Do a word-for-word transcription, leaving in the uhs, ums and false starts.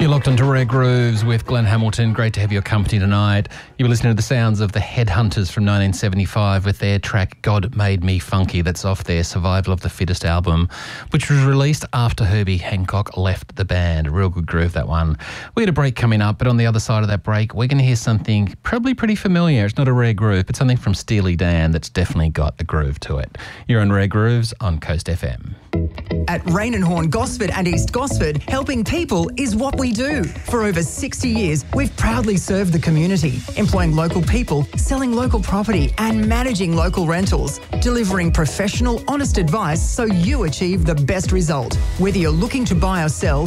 You're locked onto Rare Grooves with Glenn Hamilton. Great to have your company tonight. You were listening to the sounds of the Headhunters from nineteen seventy-five with their track God Made Me Funky. That's off their Survival of the Fittest album, which was released after Herbie Hancock left the band. A real good groove, that one. We had a break coming up, but on the other side of that break, we're going to hear something probably pretty familiar. It's not a rare groove, but something from Steely Dan that's definitely got a groove to it. You're on Rare Grooves on Coast F M. At Rain and Horn Gosford and East Gosford, helping people is what we do. For over sixty years, we've proudly served the community, employing local people, selling local property and managing local rentals, delivering professional, honest advice so you achieve the best result. Whether you're looking to buy or sell,